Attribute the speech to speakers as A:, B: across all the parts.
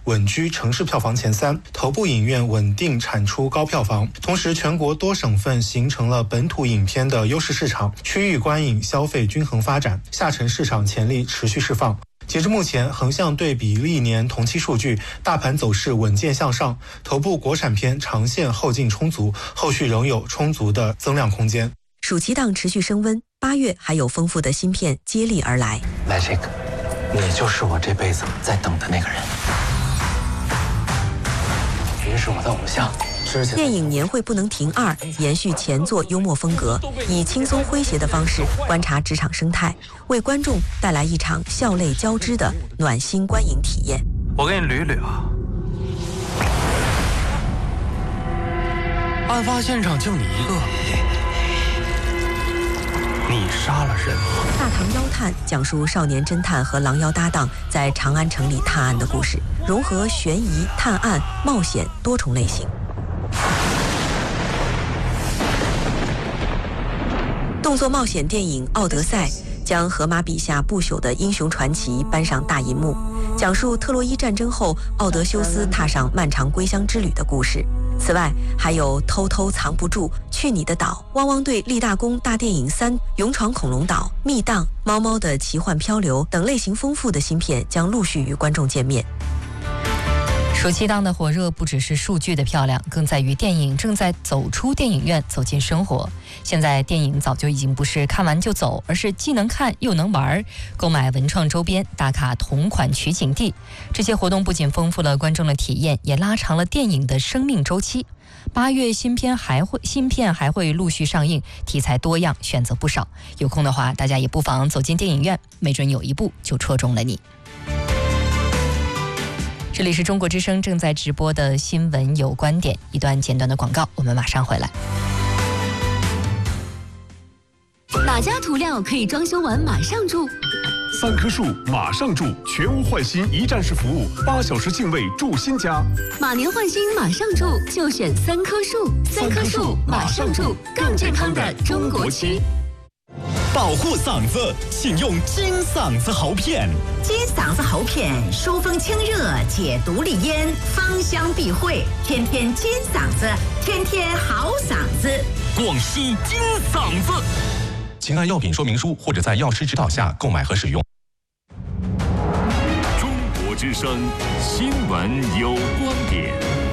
A: 稳居城市票房前3，头部影院稳定产出高票房。同时，全国多省份形成了本土影片的优势市场，区域观影消费均衡发展，下沉市场潜力持续释放。截至目前，横向对比历年同期数据，大盘走势稳健向上，头部国产片长线后劲充足，后续仍有充足的增量空间。
B: 暑期档持续升温，8月还有丰富的新片接力而来。
C: Magic， 你就是我这辈子在等的那个人，你是我的偶像。
B: 电影年会不能停2延续前作幽默风格，以轻松诙谐的方式观察职场生态，为观众带来一场笑泪交织的暖心观影体验。
D: 我给你捋捋啊，案发现场就你一个，你杀了人。
B: 大唐妖探讲述少年侦探和狼妖搭档在长安城里探案的故事，融合悬疑、探案、冒险多重类型。动作冒险电影《奥德赛》将荷马笔下不朽的英雄传奇搬上大银幕，讲述特洛伊战争后奥德修斯踏上漫长归乡之旅的故事。此外，还有偷偷藏不住、去你的岛、汪汪队立大功大电影3、勇闯恐龙岛、密档、猫猫的奇幻漂流等类型丰富的新片将陆续与观众见面。
E: 暑期档的火热不只是数据的漂亮，更在于电影正在走出电影院，走进生活。现在电影早就已经不是看完就走，而是既能看又能玩，购买文创周边，打卡同款取景地。这些活动不仅丰富了观众的体验，也拉长了电影的生命周期。8月新片还会陆续上映，题材多样，选择不少。有空的话，大家也不妨走进电影院，没准有一部就戳中了你。这里是中国之声正在直播的新闻有观点，一段简短的广告，我们马上回来。
F: 哪家涂料可以装修完马上住
G: ？3棵树马上住，全屋换新一站式服务，8小时净位住新家。
F: 马年换新马上住，就选3棵树。3棵树马上住，更健康的中国区。
H: 保护嗓子，请用金嗓子喉片。
I: 金嗓子喉片疏风清热，解毒利咽，芳香避秽，天天金嗓子，天天好嗓子。
H: 广西金嗓子，请按药品说明书或者在药师指导下购买和使用。
G: 中国之声新闻有观点。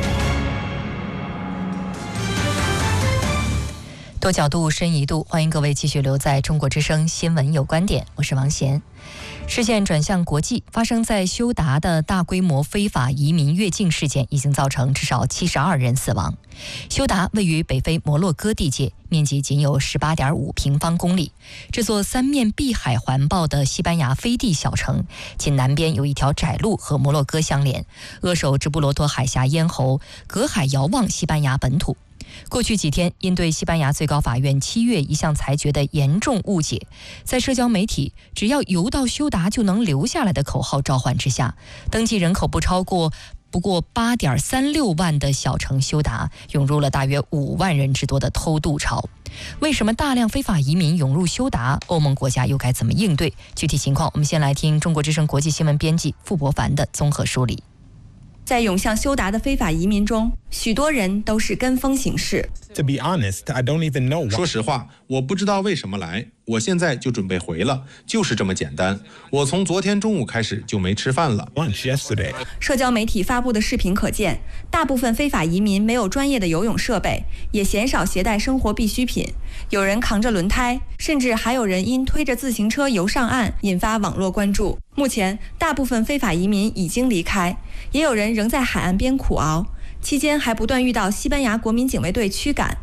E: 多角度深一度，欢迎各位继续留在中国之声新闻有观点，我是王贤。视线转向国际，发生在休达的大规模非法移民越境事件已经造成至少72人死亡。休达位于北非摩洛哥地界，面积仅有18.5平方公里。这座3面碧海环抱的西班牙飞地小城，仅南边有一条窄路和摩洛哥相连，扼守直布罗陀海峡咽喉，隔海遥望西班牙本土。过去几天，因对西班牙最高法院7月一项裁决的严重误解，在社交媒体“只要游到休达就能留下来”的口号召唤之下，登记人口不过8.36万的小城休达涌入了大约5万人之多的偷渡潮。为什么大量非法移民涌入休达？欧盟国家又该怎么应对？具体情况，我们先来听中国之声国际新闻编辑傅博凡的综合梳理。
J: 在涌向休达的非法移民中，许多人都是跟风行事。
K: To be honest, I don't even know.
L: 说实话，我不知道为什么来，我现在就准备回了，就是这么简单。我从昨天中午开始就没吃饭了。
K: Lunch yesterday.
J: 社交媒体发布的视频可见，大部分非法移民没有专业的游泳设备，也鲜少携带生活必需品。有人扛着轮胎，甚至还有人因推着自行车游上岸，引发网络关注。目前，大部分非法移民已经离开，也有人仍在海岸边苦熬。期间还不断遇到西班牙国民警卫队驱赶。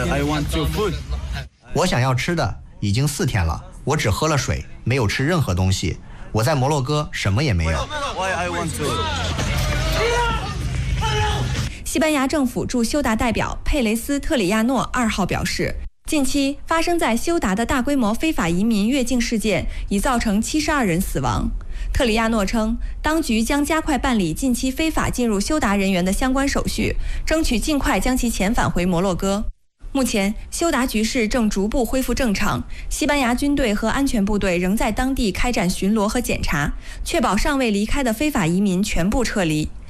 M: 我想要吃的，已经4天了，我只喝了水，没有吃任何东西。我在摩洛哥什么也没有。
J: 西班牙政府驻休达代表佩雷斯特里亚诺2号表示，近期发生在休达的大规模非法移民越境事件已造成72人死亡。特里亚诺称，当局将加快办理近期非法进入休达人员的相关手续，争取尽快将其遣返回摩洛哥。目前，休达局势正逐步恢复正常，西班牙军队和安全部队仍在当地开展巡逻和检查，确保尚未离开的非法移民全部撤离。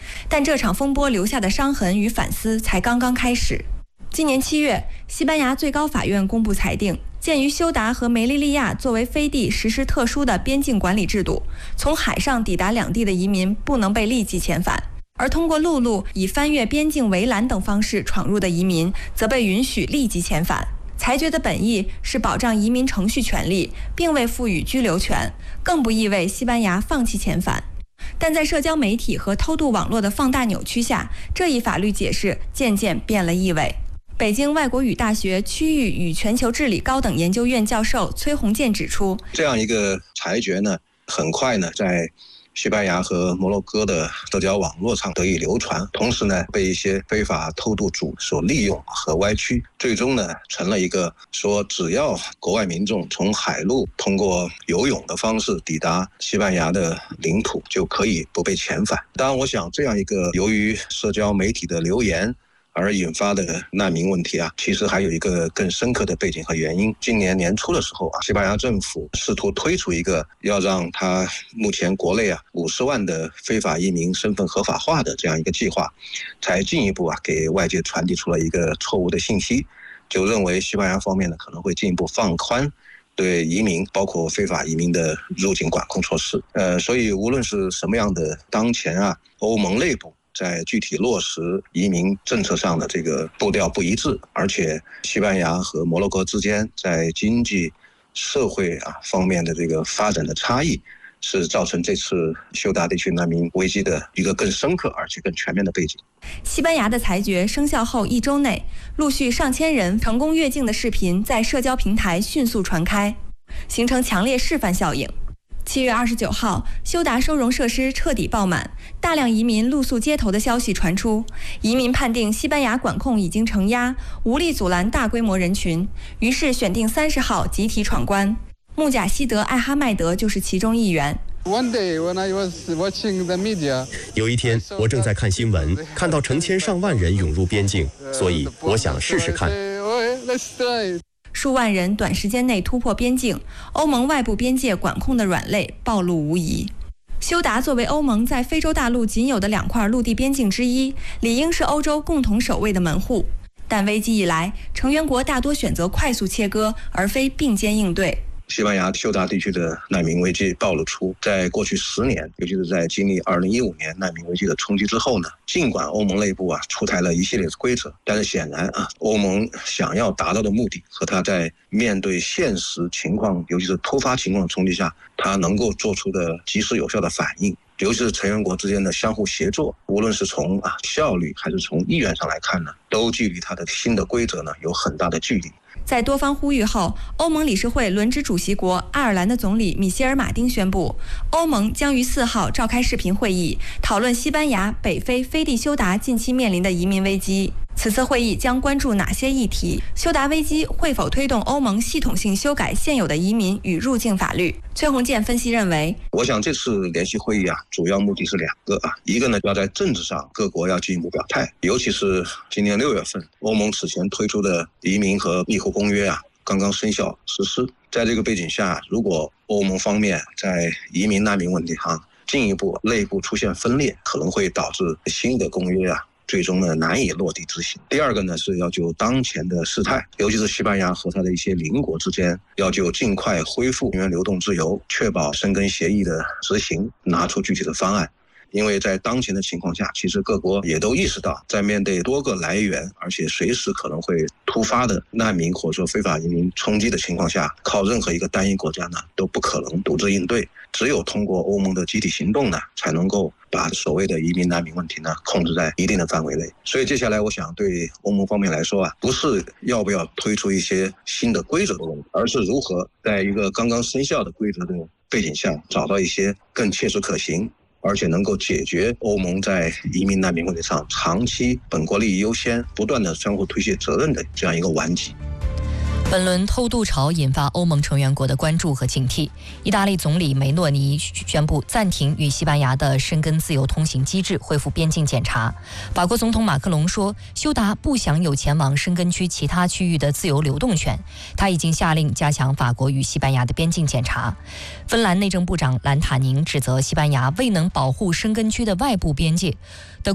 J: 但这场风波留下的伤痕与反思才刚刚开始。今年7月，西班牙最高法院公布裁定，鉴于休达和梅利利亚作为飞地实施特殊的边境管理制度，从海上抵达两地的移民不能被立即遣返，而通过陆路以翻越边境围栏等方式闯入的移民则被允许立即遣返。裁决的本意是保障移民程序权利，并未赋予居留权，更不意味西班牙放弃遣返。但在社交媒体和偷渡网络的放大扭曲下，这一法律解释渐渐变了意味。北京外国语大学区域与全球治理高等研究院教授崔洪建指出，
N: 这样一个裁决呢，很快呢在西班牙和摩洛哥的社交网络上得以流传，同时呢被一些非法偷渡主所利用和歪曲，最终呢成了一个说只要国外民众从海路通过游泳的方式抵达西班牙的领土就可以不被遣返。当然我想这样一个由于社交媒体的流言而引发的难民问题啊，其实还有一个更深刻的背景和原因。今年年初的时候啊，西班牙政府试图推出一个要让他目前国内50万的非法移民身份合法化的这样一个计划，才进一步给外界传递出了一个错误的信息，就认为西班牙方面呢可能会进一步放宽对移民包括非法移民的入境管控措施。所以无论是什么样的当前欧盟内部在具体落实移民政策上的这个步调不一致，而且西班牙和摩洛哥之间在经济社会方面的这个发展的差异，是造成这次休达地区难民危机的一个更深刻而且更全面的背景。
J: 西班牙的裁决生效后1周内，陆续上千人成功越境的视频在社交平台迅速传开，形成强烈示范效应。7月29号，休达收容设施彻底爆满，大量移民露宿街头的消息传出。移民判定西班牙管控已经承压，无力阻拦大规模人群，于是选定30号集体闯关。穆贾希德·艾哈迈德就是其中一员。
O: 有一天，我正在看新闻，看到成千上万人涌入边境，所以我想试试看。
J: 数万人短时间内突破边境，欧盟外部边界管控的软肋暴露无遗。休达作为欧盟在非洲大陆仅有的2块陆地边境之一，理应是欧洲共同守卫的门户。但危机一来，成员国大多选择快速切割，而非并肩应对。
N: 西班牙休达地区的难民危机暴露出，在过去10年，尤其是在经历2015年难民危机的冲击之后呢，尽管欧盟内部出台了一系列的规则，但是显然欧盟想要达到的目的和他在面对现实情况，尤其是突发情况的冲击下，他能够做出的及时有效的反应，尤其是成员国之间的相互协作，无论是从效率还是从意愿上来看呢，都距离他的新的规则呢有很大的距离。
J: 在多方呼吁后，欧盟理事会轮值主席国爱尔兰的总理米歇尔·马丁宣布，欧盟将于4号召开视频会议，讨论西班牙、北非飞地休达近期面临的移民危机。此次会议将关注哪些议题？休达危机会否推动欧盟系统性修改现有的移民与入境法律？崔洪建分析认为，
N: 我想这次联席会议主要目的是2个一个呢，要在政治上各国要进一步表态，尤其是今年6月份，欧盟此前推出的移民和庇护公约刚刚生效实施。在这个背景下，如果欧盟方面在移民难民问题上进一步内部出现分裂，可能会导致新的公约最终呢难以落地执行。第二个呢是要就当前的事态，尤其是西班牙和它的一些邻国之间，要就尽快恢复人员流动自由，确保申根协议的执行，拿出具体的方案。因为在当前的情况下，其实各国也都意识到，在面对多个来源而且随时可能会突发的难民或者说非法移民冲击的情况下，靠任何一个单一国家呢都不可能独自应对，只有通过欧盟的集体行动呢，才能够把所谓的移民难民问题呢控制在一定的范围内。所以接下来我想对欧盟方面来说不是要不要推出一些新的规则的问题，而是如何在一个刚刚生效的规则的背景下，找到一些更切实可行而且能够解决欧盟在移民难民问题上长期本国利益优先、不断的相互推卸责任的这样一个顽疾。
E: 本轮偷渡潮引发欧盟成员国的关注和警惕。意大利总理梅诺尼宣布暂停与西班牙的申根自由通行机制，恢复边境检查。法国总统马克龙说，休达不享有前往申根区其他区域的自由流动权。他已经下令加强法国与西班牙的边境检查。芬兰内政部长兰塔宁指责西班牙未能保护申根区的外部边界。德国